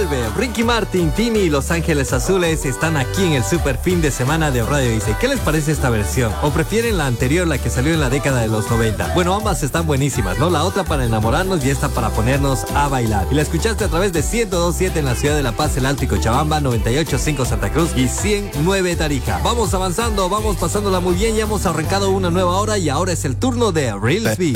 vuelve. Ricky Martin, Tini y Los Ángeles Azules están aquí en el super fin de semana de Radio Dice. ¿Qué les parece esta versión? ¿O prefieren la anterior, la que salió en la década de los 90? Bueno, ambas están buenísimas, ¿no? La otra para enamorarnos y esta para ponernos a bailar. Y la escuchaste a través de 102.7 en la ciudad de La Paz, el Alto y Cochabamba, 98.5 Santa Cruz y 100.9 Tarija. Vamos avanzando, vamos pasándola muy bien. Ya hemos arrancado una nueva hora y ahora es el turno de Real Speed.